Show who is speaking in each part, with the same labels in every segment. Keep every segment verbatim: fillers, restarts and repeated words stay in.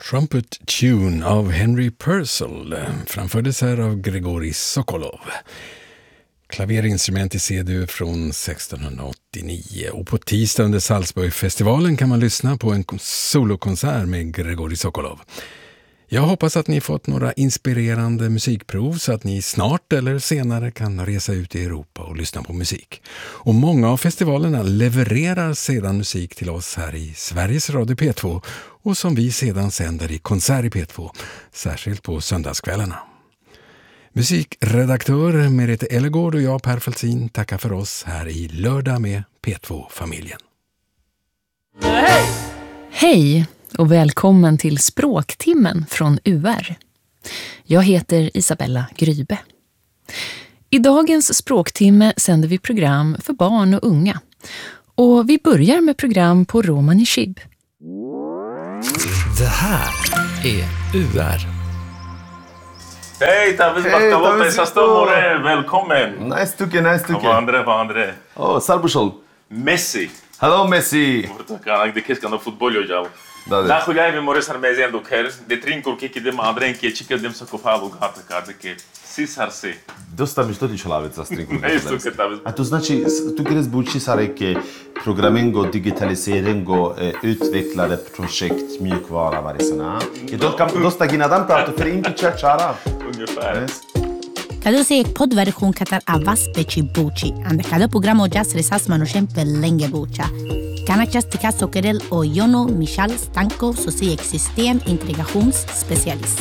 Speaker 1: Trumpet Tune av Henry Purcell framfördes här av Grigorij Sokolov. Klaverinstrument i C-dur från sextonhundraåttionio, och på tisdag under Salzburgfestivalen kan man lyssna på en solokonsert med Grigorij Sokolov. Jag hoppas att ni fått några inspirerande musikprov så att ni snart eller senare kan resa ut i Europa och lyssna på musik. Och många av festivalerna levererar sedan musik till oss här i Sveriges Radio P två och som vi sedan sänder i konsert i P två, särskilt på söndagskvällarna. Musikredaktör Merete Ellegård och jag, Per Felsin, tackar för oss här i Lördag med P två-familjen.
Speaker 2: Hej! Hej och välkommen till Språktimmen från U R. Jag heter Isabella Grybe. I dagens språktimme sänder vi program för barn och unga. Och vi börjar med program på Romani Chib.
Speaker 3: Det här är U R.
Speaker 4: Hej, Tavis Bakavota, Sastomore, välkommen!
Speaker 5: Nice to get, nice to get.
Speaker 4: Vad andra, vad andra?
Speaker 5: Oh, Salbushol.
Speaker 4: Messi.
Speaker 5: Hello, Messi.
Speaker 4: Portugal, de que escandam futebol hoje já.
Speaker 5: Da,
Speaker 4: Na Juliai, memórias armezendo quer, de trincul que que de madren que chica dem să cofalu gata cada que sisarse.
Speaker 5: Dosta mi što ti čelavet za stringu.
Speaker 4: Ne isto que Tavis.
Speaker 5: A to znači, tu kieres buči sareke programming, digitalisering och utvecklade projekt mjukvara varisana. I då kan dosta ginadan prata för inte chachara.
Speaker 4: Ungefär.
Speaker 6: Caduce e podversion catar avas peci buci, ande cada programo jas resas manoshem per lenge bucha. Canachas tica sokerel o Jono Michal Stanko soci existem integrationsspecialist.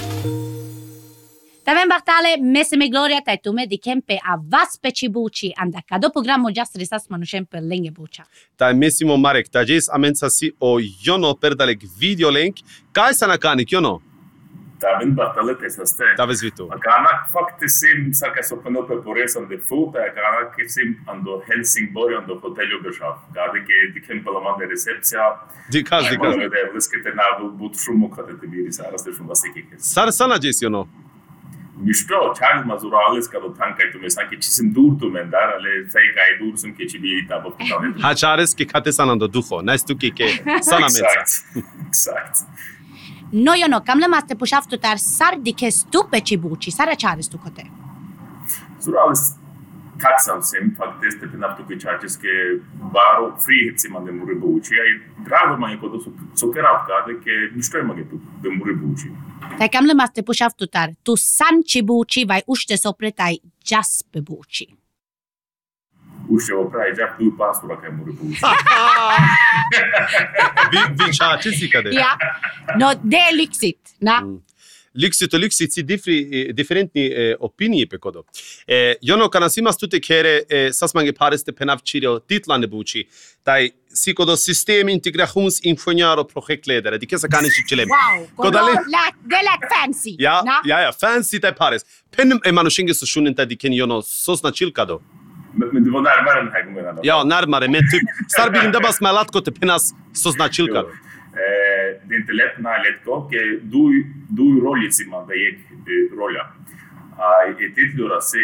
Speaker 6: Taven Bartale, messe me gloria tai tu me di kempe avas peci buci, ande cada programo jas resas manoshem per lenge bucha.
Speaker 7: Tai Messimo Marek, tajis amensasi o Jono perdalek videolink, kai sanakanik Jono.
Speaker 4: Taven Bartale tesaste.
Speaker 7: Tavis Vito.
Speaker 4: Akanak faktiskt sim saka så på något på resan de fota, akanak sim ando Helsingborg ando hotello bešaf. Kada ke de kempalaman recepcija.
Speaker 7: Dikaz, dikaz.
Speaker 4: Ono da liskete na but šumu kada te biri sa raste šum vasike.
Speaker 7: Sar sana jes Jono.
Speaker 4: Mišto, Charles Mazurales kada tanka tu me sanki čisim dur tu mendar, ale sai kai dur sum ke čibiri ta po tane.
Speaker 7: Ha Charles ke kate sanando duho. Nice to ke sana mensa.
Speaker 4: Exakt.
Speaker 6: No, io no, cam le maste pușaftu tar sar di che stupe ci buci, sara čares tu kote.
Speaker 4: Zurales taksam sem, fakt este pe naptu ke charges ke baro frihetsima de muribuci, ai drago mai kodo su sokeravka de ke mišto ima ge tu de muribuci.
Speaker 6: Tai cam le maste pușaftu tar tu san ci buci vai uște sopretai jas pe buci.
Speaker 4: Uște oprai ja tu pasura kai muribuci.
Speaker 7: Vi vi chachi sikade.
Speaker 6: Ja. No, de lyxigt, na.
Speaker 7: Lyxigt och lyxigt si differi differenti eh, opinii pe kodo. Eh, Jono kanasimas tutte kere eh, sasmange pareste penavchirio titlande buci. Tai si kodo system integrationsingenjör och projektledare. Det kesa kan inte chile.
Speaker 6: Wow, kodo lät, det lät fancy.
Speaker 7: Ja,
Speaker 6: na?
Speaker 7: ja, ja, fancy tai pares. Pen e manushinge så shunen ta diken Jono sosna chilkado.
Speaker 4: Men det var närmare den här gången.
Speaker 7: Ja, närmare, men typ starbilin dabas malat kote penas sosna chilkado.
Speaker 4: Eh, det är inte lätt när lätt och du du rollicima da jag rolla. Ai titulura se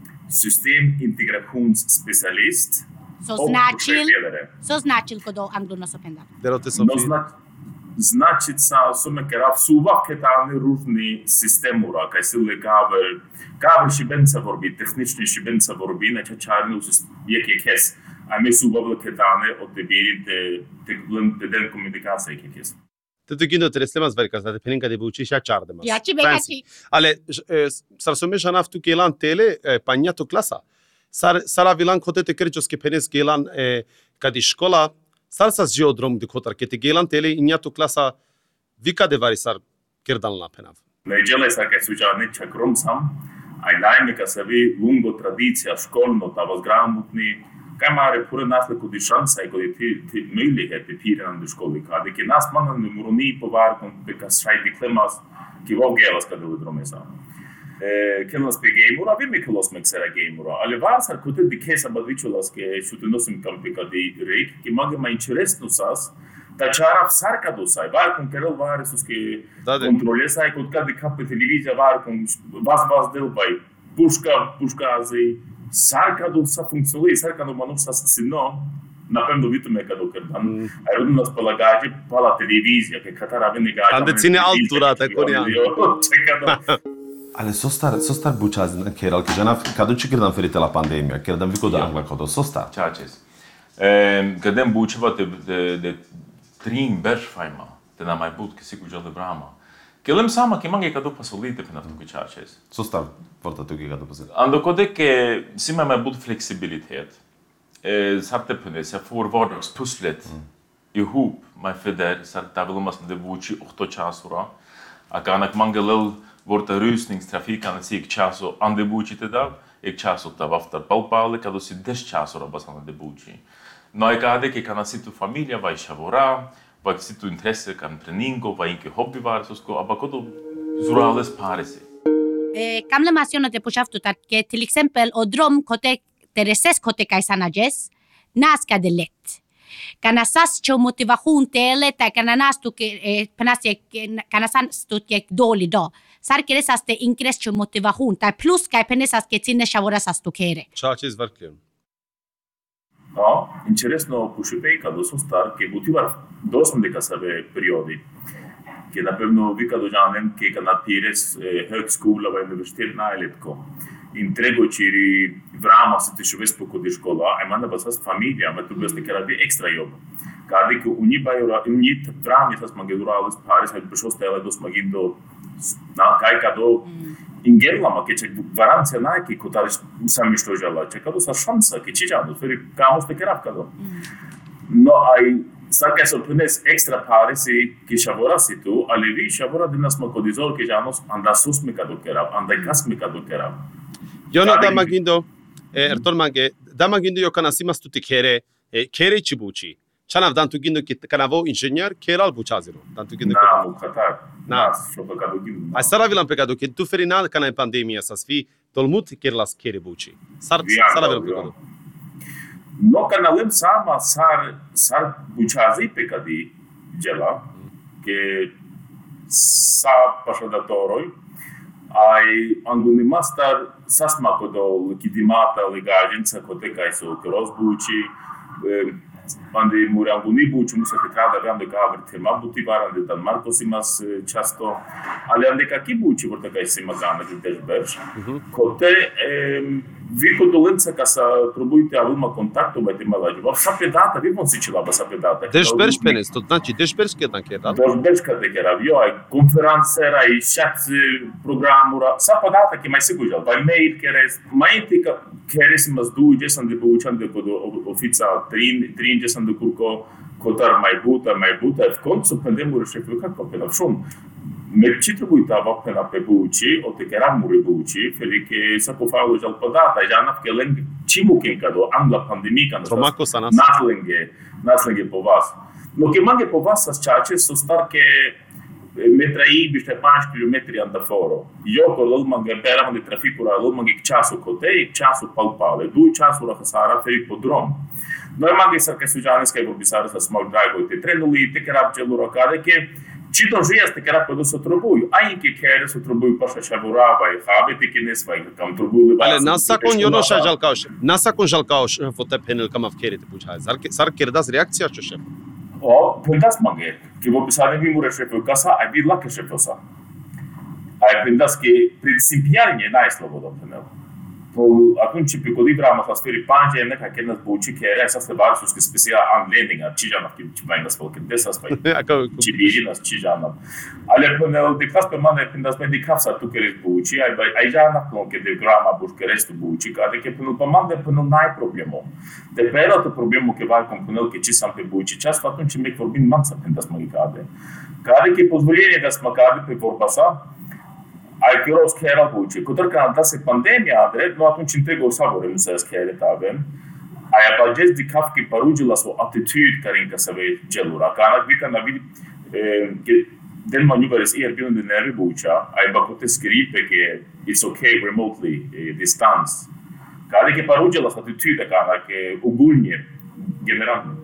Speaker 4: systemintegrationsspecialist.
Speaker 6: Så značil, så značil kodo anglo sopenda.
Speaker 7: Det låter så
Speaker 4: No
Speaker 7: fint.
Speaker 4: zna, значит sa sume kera suva ketane różni systemura, kaj sile kabel, kabel și bența vorbi, tehnični și bența vorbi, na ce čarnu je kes. A me suva ketane od debiri te te te den komunikacija je kes.
Speaker 7: Det tycker inte det stämmer verkar att det pengar det buchi cha charde mas.
Speaker 6: Ja, ci begati.
Speaker 7: Ale sar some janaf tu kelan tele pagnato klasa. Sar sara vilan kote te kerjos ke penes gelan kadi škola sar sa geodrom de kotar ke te gelan tele injato klasa vika de vari sar kerdan la penav.
Speaker 4: Najđele sa kaj suđane čakrom sam, aj najme ka se vi lungo tradicija školno ta vas gramotni, kaj mare pure nasle kodi šansa i kodi ti ti möjligheter piren du školi kada ke nas manan numroni po varkom be ka šajti klemas ki vog gelas kada u drome sam. Eh kelas pe gamera vi mi kelas mexera gamera, ali varsar kote de kesa badvičulas ke šutenosim kampi kadi reik, ki mage ma interesno sas. Da čarav sarkadu saj, varkom kerel varesus ke kontrole saj, kod kada kape televizija varkom vas vas delbaj, puška, puška zaj, sarkadu sa funkcionuje, sarkadu manov sa sino, напевно вітиме кадо кердан. А родно нас полагає пала телевізія, ке катара вини гажа.
Speaker 7: Ande ține altura te corean.
Speaker 5: Ale sostar sostar buchaz na keral ke jana kado chikirdan ferite la pandemia, kerdan viko da angla kado sostar.
Speaker 8: Čačes. Ehm, Kadem bučeva de de de trin beršfajma, te na mai but ke sigur de brama. Kelem sama ke mange kado pasolite pe naftu ke čačes.
Speaker 5: Sostar volta tu ke kado pasel.
Speaker 8: Ando kode ke sima mai but flexibilitet. Eh, sarte pene se får vardagspusslet ihop mai feder sarta velumas de buči åtta časura. Akanak mange lil vorta rusningstrafikan sig časo ande buči te da, ek časo ta vaftar palpale kado si des časura basana de buči. Noi cade che kana situ famiglia vai shavora, vai situ interesse kan treningo, vai inke hobby var så ska abakodo zurales parese.
Speaker 6: Eh, Kam le mencionate på skjaftet at ke till exempel och drom kote tereses kote kaisanajes, naska de lett. Kana sas cho motivation tele ta kana nastu ke penasje kana sastu ke dålig dag. Sarkere saste inkres cho motivation ta plus ka penesas ke tine shavora sastu kere.
Speaker 7: Čačes verkligen.
Speaker 4: No, интересно пошипей кадо со стар ке бутивар досам дека себе периоди. Ке напевно ви кадо жанем ке кана пирес högskola va universitet na eletko. Intrego ciri vrama să te șuvesc pe de școala, ai manda basas familia, ma tu beste chiar abi extra job. Cade că uni baiora, unit vrami să smagedura ales pares, hai pe șosta ela dos magindo na kai cado Ingela, ma che c'è garanzia na che cotare sami sto jala, c'è cado sa șansa che ci già, feri camo ste chiar cado. No ai sa che sorprines extra pares che shavora si tu, alevi shavora de nas macodizol che già nos anda sus me cado chiar, anda cas me cado chiar.
Speaker 7: Jona damagindo, ertor mange, damagindo yo kana simas tu tikere, kere chibuchi. Chanav dan tu gindo ki kanavo inženier keral buchaziro. Dan tu gindo
Speaker 4: Na, u Qatar.
Speaker 7: Na,
Speaker 4: što pe cado gindo.
Speaker 7: ai sara vilan pecado ke tu ferina kana in pandemia sas fi tolmut kerlas kere buchi. Sar sara vilan pecado.
Speaker 4: No kanalem sama sar sar buchazi pe cadi gela che sa pasadatoroi ai anguni master sasma kodol kidimata legagenza kotekai so crossbuci ande muranguni buci musa che cada aveam de cover tema butivara de Dan Marcos imas často ale ande kaki buci vorta kai se magana de dešberš kote vi condolenza ca să probujte avuma contactul mai te malaji va sa pedata vi von sicila ba sa pedata
Speaker 7: Dešberš penes, to znači dešberš ke dan keral.
Speaker 4: Dešberš ka de keral jo ai konferansera ai chat programura sa pedata che mai sigur jau vai mail care mai te ca care se mas du je san de bucian de pod ofița trin trin je san de curco cotar mai buta mai buta в концу pandemur șeful ca pe la șum Merci trebuie ta va pena pe buci, o te chiara muri buci, feli che sa po falo già podata, già na che leng cimu che cado angla pandemica,
Speaker 7: Tromako sa nas.
Speaker 4: Naslenge, naslenge po vas. No che mange po vas sa chache so star che metrai biște cinci kilometri andaforo. Io con l'ul mange pera de traficura, l'ul mange ceasul cotei, ceasul palpale, due ceasul la sara feri po drom. Noi mange sa che sujanes che vorbisaru sa small drive te trenului, te chiara celor care che Ci to jeste che era produso trobuju, anche che era su trobuju pasha shavorava i habiti che ne svai, cam trobuju.
Speaker 7: Ale nasa kon jono sha jalkaosh. Nasa kon jalkaosh fote penel kam afkere te buchaj. Sar sar kerdas reakcija čo šef.
Speaker 4: O, pendas mange, che vo pisare mi mure šefu kasa, a vi lake šefosa. A pendas che principialnie n-ai slobodo penel. Atunci pe codi vrama sa sferi panje neka che nas buci che era sa se varsus che specia anledningar, ci jana che ci vai nas folk desa spai. Ci birinas ci jana. Ale penel de clas pe mane pendas pe de casa tu che buci, ai ai jana con che de grama bus che restu buci, ca de che penel pe mane penel n-ai problemo. De pe era to problemo che vai con penel che ci sam pe buci, ce asta atunci mi vorbim mansa pendas mai cade. Care che позволение да смакаде pe vorba sa, ai kiros kera buci. Cu toate că am dat se pandemia, drept, nu atunci întregul sabor nu se schere tavem. Ai abages di kafki parugi la so attityd care inca să vei gelura. Ca ana vita na vid che den manuveres er björn den nervi bucia, ai bakote skripe che it's okay remotely distance. Care che parugi la so attityd ca ana che ogólnie generalnie.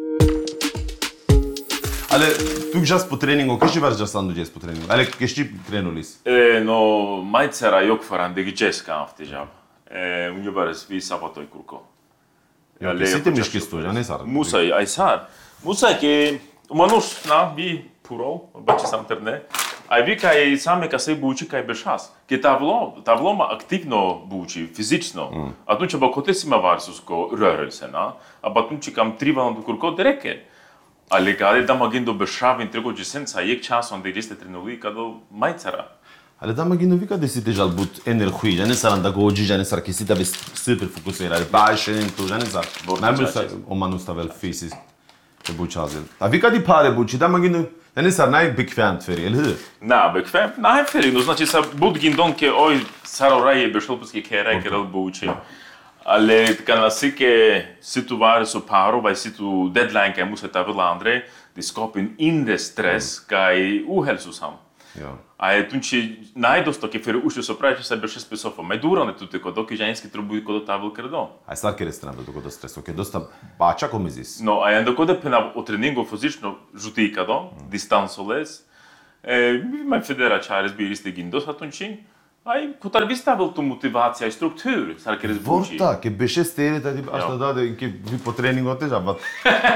Speaker 5: Ale tu gdzieś po treningu, kiedy warto stąd gdzieś po treningu? Ale kiedy trenulis?
Speaker 8: E, no, mai țara yok faran de gdzieś ca afte jab. E, unde vares vi sabato i curco.
Speaker 5: Sitte mișki stu, ja ne sar.
Speaker 8: Musa ai sar. Musa que o manus na bi puro, bache sam terne. Ai vi kai same ca să buci kai beșas. Că tavlo, tavlo ma activno buci, fizično. Atunci ba kotesima varsus ko rörelse, na. Aba atunci cam triva do curco dereke. Ale care da magindo beșav întrego gisența, ec ceasul unde este trenului ca do mai țara.
Speaker 5: Ale da magino vika de site jal but energie, ja ne sar anda goji, ja ne sar che site ave super fokusera, bașe în tu, ja ne sar. Mai mult o manus tavel fisis. Te buchazel. Da vika di pare buci, da magino, ja ne sar nai bekvämt för er, eller hur?
Speaker 8: Na, bekvämt, nej för det. Nu znači sa bud gindon ke oj saroraje beșolpuske kera ke dal buci. Ale kan se que se tu var so paro, vai se tu deadline que musa tavel andre, de skapa en inre stress kai uhälsosam.
Speaker 5: Ja.
Speaker 8: A atunci n-ai dosto che fer ușe sopra și să beșe pe sofa. Mai durane tu te codo che janski trebuie codo tavel credo.
Speaker 5: Ai sar che restana do codo stresso, che dosta bacia come zis.
Speaker 8: No, ai ando codo pena o treningo fizično jutica do, distanțoles. E mai federa chares bi este gindos atunci. Ai cu tar vista vel tu motivația, struktur, sar che rezbuci.
Speaker 5: Vorta, che beșe stere ta tip asta da de che vi po treningo te ja bat.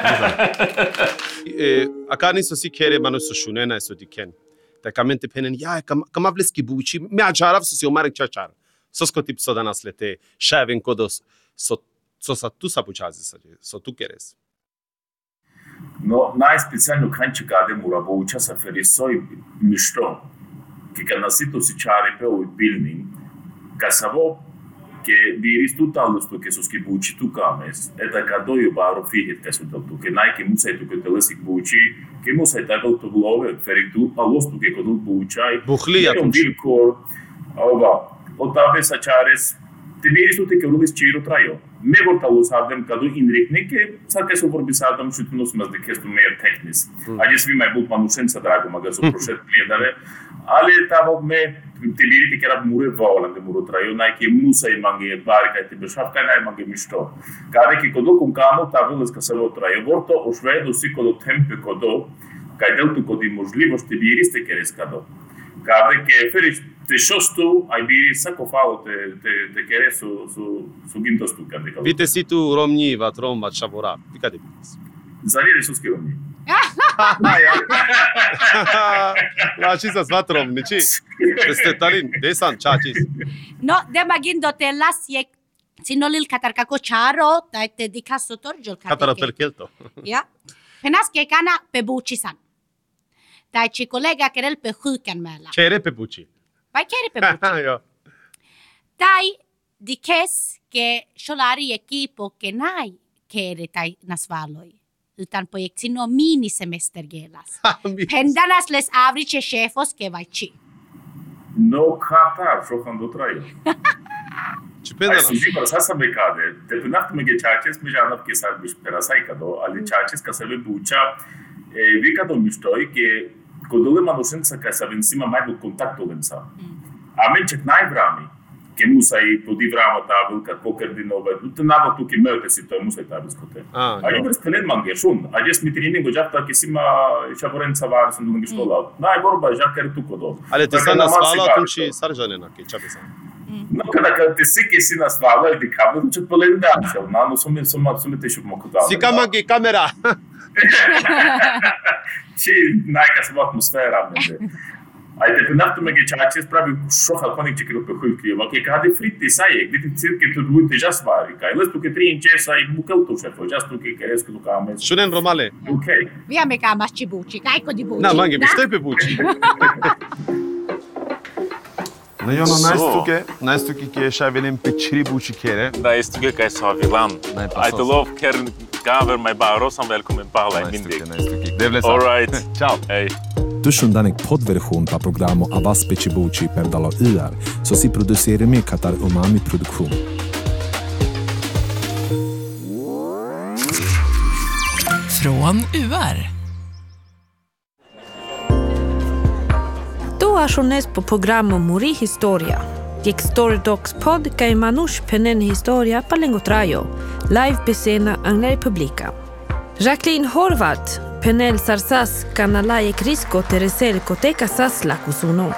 Speaker 7: E akani so si kere manus so shunena so diken. Da kamente penen ja kam kam avleski buci me ajarav so si omarek chachar. So sko tip so danas lete shaven kodos so so sa tu sa buchazi sa so tu keres.
Speaker 4: No, най специално канче каде мора боуча са ферисой мишто. Che che nasito si chare pe o building, ca savo che viris total sto che so ski buci tu cames, e da cado io baro fihet ca so tu che nai che musai tu che te lesi buci, che musai ta to glove, feri tu a lostu che codu buciai.
Speaker 7: Bukhlia
Speaker 4: un vilcor. Ova, o tabe sa chares te viris tu che rubis ciro traio. Me vorta lo sadem cadu inrikne che sa che so vorbi sadam și tu nu smas de chestu mer technis. A jes vi mai bult manusența drago maga so prošet gledare. Ale tamo me te vidi che era mure vola de muro traio nai che musa i mangi barca te bešav kai nai mangi misto. Care che codo con camo tavulas ca selo traio vorto o švedo si codo tempe codo kai deltu codi možljivosti viriste che rescado. Care che feriš te šostu ai biri sako falo te te te kere su su su gintos tu cade.
Speaker 7: Vite si tu romni va tromba chavora. Picade.
Speaker 4: Zarire su skiromni.
Speaker 7: La ci sa svatrom, nici. Este talin, desan chachis.
Speaker 6: No, de magindo te las je sinolil katarkako charo, ta te dikaso torjol katike.
Speaker 7: Katara per kelto.
Speaker 6: Ja. Penas ke kana pe buchisan. Ta ci kollega kerel pe sjukanmäla.
Speaker 7: Kere pe buchi.
Speaker 6: Vai kere pe buchi.
Speaker 7: Ja.
Speaker 6: Tai dikes ke solari equipo ke nai kere tai nasvaloi. Utan proiectino mini semester gelas. Pendanas les avrice chefos que vai ci.
Speaker 4: No catar, șofando traio.
Speaker 7: Ce
Speaker 4: Ai
Speaker 7: pendanas?
Speaker 4: sunt jibar sa sa becade. Te punaft me ge chaches me jana que sar bish perasai cado, ali chaches ca să le bucea. E vi cado mistoi que codole manusența ca să vencima mai mult contactul lensa. Amen ce nai vrami. Che musai podi vrama tavel ca poker din nove. Tu nava tu che melte si to musai tavel scote.
Speaker 7: Ah.
Speaker 4: A io per skelen mange shun. A jes mi treningo jafta che sima chavorența var sunt lângă școală. N-ai vorba ja care tu codo.
Speaker 7: Ale te sa nasvala atunci sarjanena che ce avesa.
Speaker 4: No, kada kad te si che si nasvala di cabo, tu ce polenda. Na, no sumi suma sumi te shup mokuda.
Speaker 7: Si kamagi kamera.
Speaker 4: Ci n-ai ca să vă atmosfera. Ai te punaft me ge chaches pravi shofa konik che kilo pe khulki, ma che cade fritti sai, e dite zir che tu due già svari, kai lestu che tri in chesa i bukel tu chefo, già tu che keres che tu kames.
Speaker 7: Shunen romale.
Speaker 4: Ok.
Speaker 6: Via me kamas ci buchi, caico di buchi.
Speaker 7: Na mangi, mi stai pe buchi.
Speaker 5: No jo no najstu ke, najstu ke ke shavelim pe chiri buchi kere.
Speaker 8: Da este que kai sa vilan. Ai te lov kern gaver mai baro sam välkommen bala i mindig.
Speaker 5: Najstu ke. Devle sa.
Speaker 8: All right.
Speaker 5: Ciao.
Speaker 8: Hey.
Speaker 9: Dušundanek podversion pa programo Avas Pecibuci per dalo U R, så si producere med Katar Umami Produktion.
Speaker 3: Från U R.
Speaker 10: Tu așones po programo Muri Historia. Jek Story Docs pod kai manush penen historia pa lengotrajo. Live pe scena Anglia Republika. Jacqueline Horvat, Penel Sarsas, Canalaye Crisco, Teresel, Coteca Sasla, Cusuno.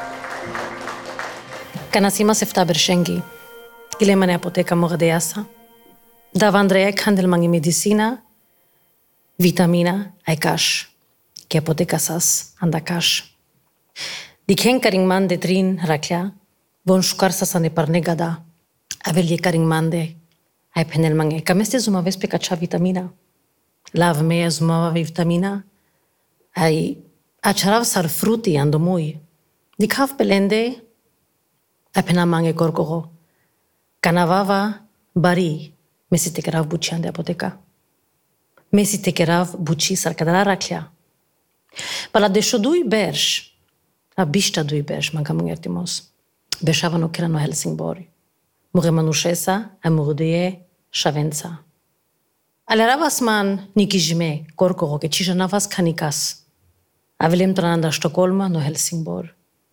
Speaker 11: Canasima Sefta Bershengi, Gilemane Apoteca Mordeasa. Davandrea kandel mange medicina, vitamina, ai cash, que apoteca sas anda cash. Di ken karing mande trin rakля, von shukar sas ane parnegada, avel ye karing mande, ai penel mange, kameste zuma vespe kacha vitamina, lav mea zuma vitamina, ai acharav sar fruti ando mui, di kav pelende, ai pena mange korkogo, kanavava bari, mesi te kerav buchi ande apoteca. Mesi te kerav buchi sar kadala rakля. Pala desho dui bersh, a bishta dui bersh, manca mungertimos. Beshavano kerano Helsingborg. Mure manushesa, a murdie shavenza. Aleravas man nikijme, korkoro, ke chijanavas kanikas. Avelem trananda Stockholma no Helsingborg.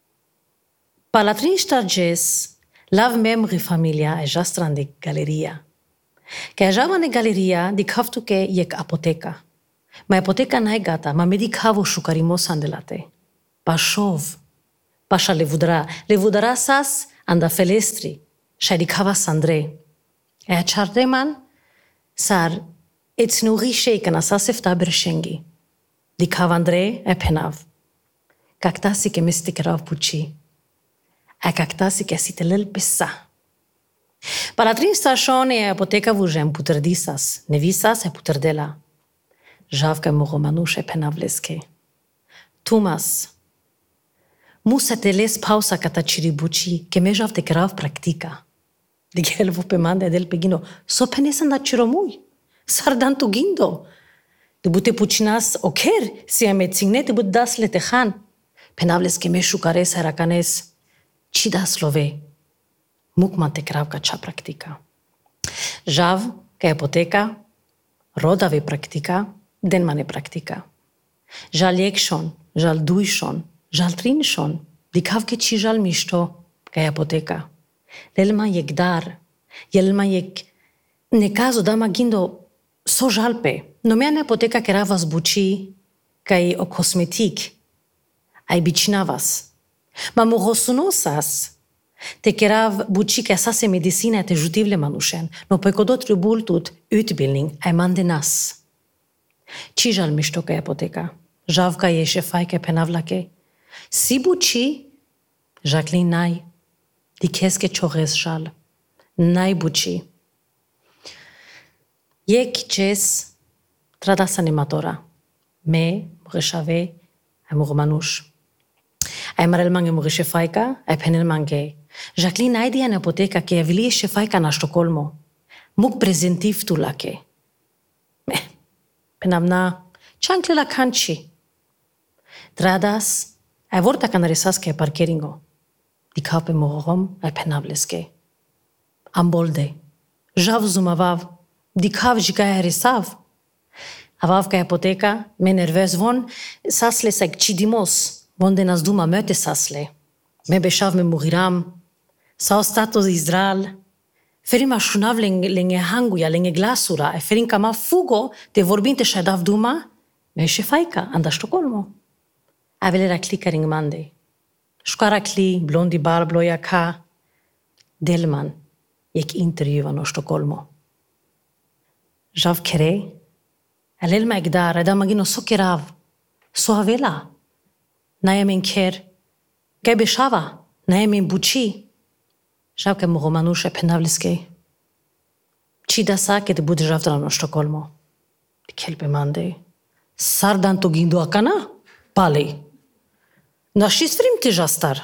Speaker 11: Pala trin starges, lav memri familia e jastrande galeria. Che ajava ne galeria di kaftu ke yek apoteca. Ma apoteca nai gata, ma medicavo shukarimos andelate. Pashov. Pasha levudra. Levudra sas anda felestri. Shadikava sandre. E achardeman sar etnuri sheikana sasefta bershengi. Dikava andre e penav. Kaktasi ke mestikerav puchi. E kaktasi ke sitelel pissa. Pala trin station e apoteca vujem puterdisas, nevisas e puterdela. Javka mu romanuše penavleske. Tumas. Musa teles pausa kata chiribuchi, ke me jav te kerav praktika. Digelvo pe mande del pegino, so penesan da chiromui. Sardantu gindo. De bute puchinas oker, si a metzigne te but das letechan. Penavleske me shukares heracanes, chidas love. Mukman te kerav kacha praktika. Jav, ke apoteca, rodave praktika, den mane praktika. Jal ekshon, jal duishon, jal trinshon, dikav ke chi jal mishto, ke apoteca. Lelma yek dar, yelma yek nekazo dama gindo so jalpe. No mea ne apoteca keravas buchi, kai o kosmetik, ai bichinavas. Ma mohosunosas, te kerav buchi ke asase medicina te jutivle manushen, no pekodot rubultut utbildning ai mandenas. Chijal mishto ke apoteca, javka ye shefai ke penavlake. Si buchi, Jacqueline nai, di keske chores jal, nai buchi. Yek ches tradas animatora, me mreshave amur manush. Ai marel mange mreshefaica, ai penel mange. Jacqueline naidi an apoteca che avili shefaica na Stockholmo. Muk prezentiv tu lake. Me, penamna, chankle la kanchi. Tradas, ai vorta canaresas ke parkeringo. Di kape morom, ai penavleske. Ambolde. Jav zumavav, di kav jiga resav. Avav ka apoteca, me nervez von, sasle sa chidimos, von de nas duma möte sasle. Me beshav me muriram, sa status Israel, ferim ashunav lenge hanguia, lenge glasura, e ferim kama fugo de vorbinte shadav duma, me shefaica, anda Stockholmo. Avelera kli karing mande. Shkara kli, blondi barbloja ka, delman, jek intervjuva no Stockholmo. Jav kere, alel ma egdar, eda magino so kerav, so avela. Najamin ker, ke beshava, najamin buchi. Jav ke mu romanushe penavliske. Ci da sa ke te bud javtra no Stockholmo. Kelpe mande. Sardan to gindo akana? Pali. Nashi sfrim ti jastar.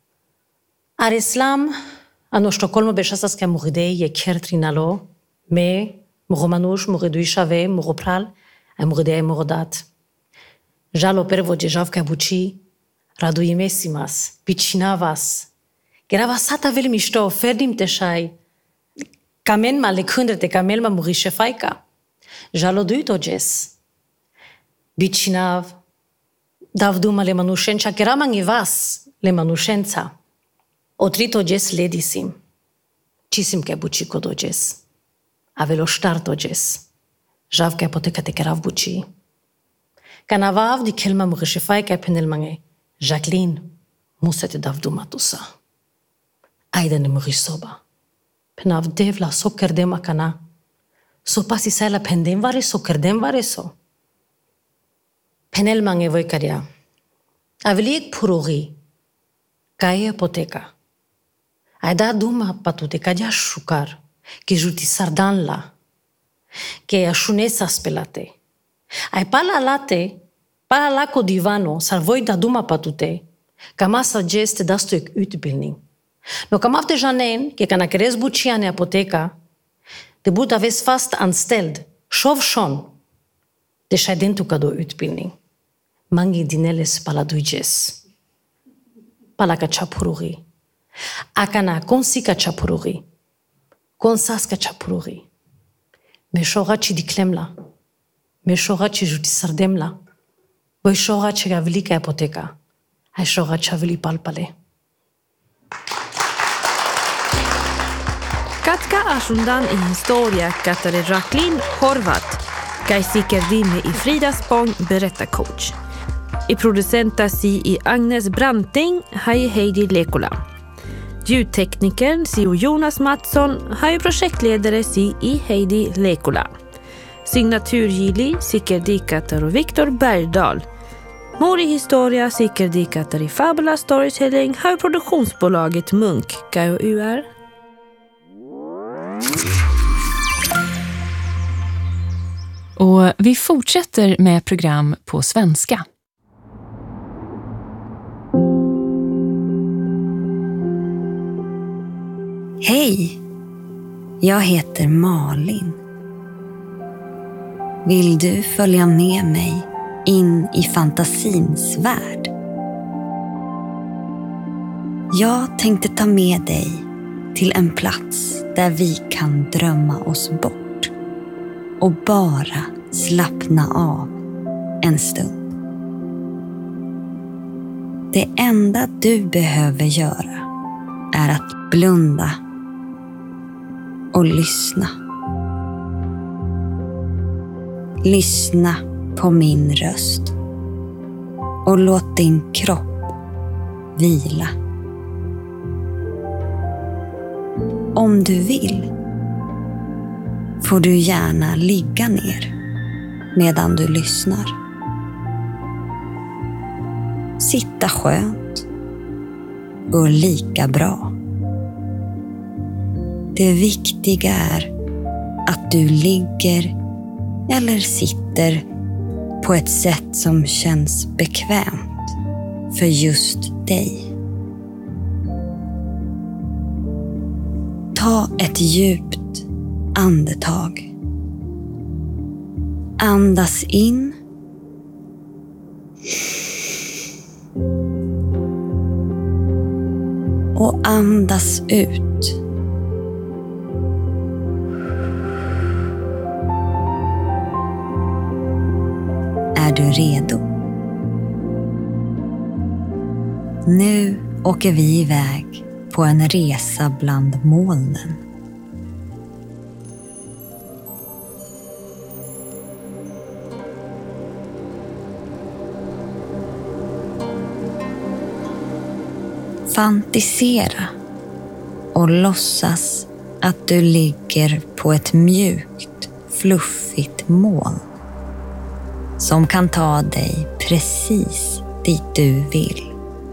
Speaker 11: Ar islam, ano Stockholmo beshasas ke mugide ye kertrinalo, me Muromanush, muridui shave, muropral, a muride e murodat. Jalo pervo de javka buchi, raduimesimas, pichinavas. Gerava sata vel mishto, ferdim teshai. Kamen ma lekundre te kamel ma murishe faika. Jalo duito jes. Bichinav, davduma le manushencha, keramang ivas le manushenca. Otrito jes ledisim. Cisim ke buchi kodo jes. Avelo štarto jes. Žavke apoteca te kerav buchi. Kanavav di kelma mrešefaj kaj penel mange. Jacqueline, musete davdu matusa. Ajde ne mrisoba. Penav devla so kerdema kana. So pasi sala pendem vare so kerdem vare so. Penel mange voikaria. Avliek purori. Kaya poteka. Aida duma patute kadia shukar. Ke juti sardan la. Ke ashunesa spelate. Ai pala late, pala lako divano, sarvoi da duma patute. Kama suggest dastu ek utbildning. No kam after janen, ke kana keres buchiane apoteka, de bud aves fast anställd, shov shon. De shadentu kado utbildning. Mangi dineles pala duijes. Pala ka chapururi. Akana konsi ka chapururi. Konsas ka chapururi. Me shora chi diklemla. Me shora chi juti sardemla. Boi shora chi gavli ka apoteka. Ai shora chavli palpale.
Speaker 10: Katka ashundan i historia katare Jacqueline Horvat. Kai sikerdime i Frida Spång berättarcoach. I producenta si i Agnes Branting hai Heidi Lekola. Ljudteknikern si och Jonas Mattsson har ju projektledare si i Heidi Lekola. Signaturgili sikerdikatar och Viktor Bergdahl. Mor i historia sikerdikatar i Fabula Storytelling har produktionsbolaget Munk K U R.
Speaker 2: Och vi fortsätter med program på svenska.
Speaker 12: Hej, jag heter Malin. Vill du följa med mig in i fantasins värld? Jag tänkte ta med dig till en plats där vi kan drömma oss bort och bara slappna av en stund. Det enda du behöver göra är att blunda och lyssna. Lyssna på min röst och låt din kropp vila. Om du vill får du gärna ligga ner medan du lyssnar. Sitta skönt går lika bra. Det viktiga är att du ligger eller sitter på ett sätt som känns bekvämt för just dig. Ta ett djupt andetag. Andas in. Och andas ut. Är du redo? Nu åker vi iväg på en resa bland molnen. Fantisera och låtsas att du ligger på ett mjukt, fluffigt moln som kan ta dig precis dit du vill.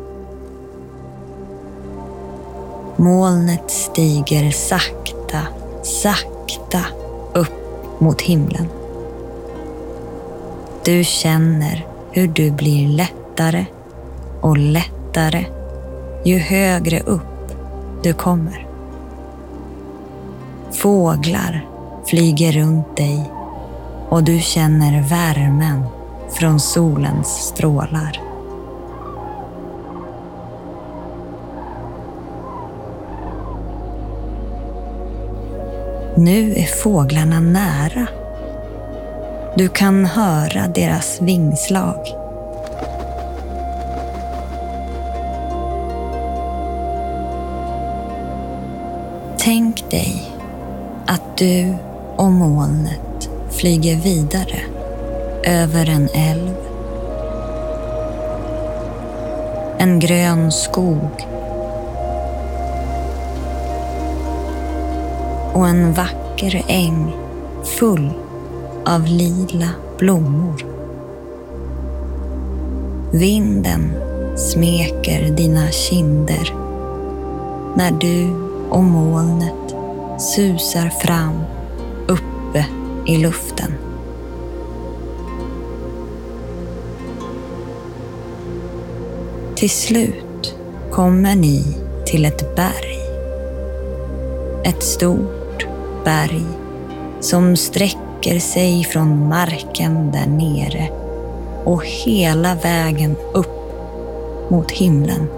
Speaker 12: Molnet stiger sakta, sakta upp mot himlen. Du känner hur du blir lättare och lättare ju högre upp du kommer. Fåglar flyger runt dig och du känner värmen från solens strålar. Nu är fåglarna nära. Du kan höra deras vingslag. Tänk dig att du och molnet flyger vidare över en älv, en grön skog och en vacker äng full av lila blommor. Vinden smeker dina kinder när du och molnet susar fram uppe i luften. Till slut kommer ni till ett berg. Ett stort berg som sträcker sig från marken där nere och hela vägen upp mot himlen.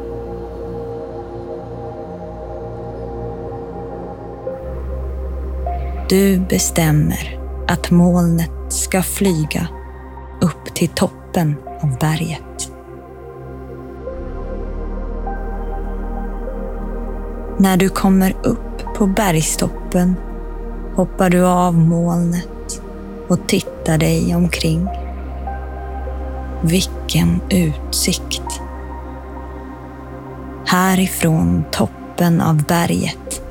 Speaker 12: Du bestämmer att molnet ska flyga upp till toppen av berget. När du kommer upp på bergstoppen hoppar du av molnet och tittar dig omkring. Vilken utsikt! Härifrån toppen av berget